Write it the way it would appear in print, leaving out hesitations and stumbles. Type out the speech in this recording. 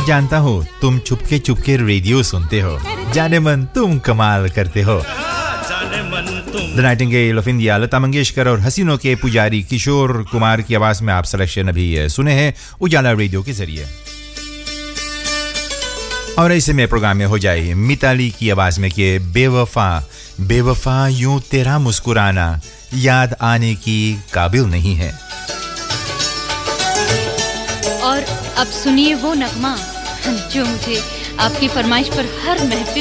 जानता हूँ तुम चुपके चुपके रेडियो सुनते हो, जाने मन तुम कमाल करते हो। द Nightingale of India, Lata Mangeshkar और हसीनों के पुजारी किशोर कुमार की आवाज में आप सिलेक्शन अभी सुने हैं उजाला रेडियो के जरिए। और ऐसे में प्रोग्राम में हो जाए मिताली की आवाज में कि बेवफा बेवफा यूं तेरा मुस्कुराना याद आने की काबिल नहीं है। और अब सुनिए वो नगमा जो मुझे आपकी फरमाइश पर हर महफिल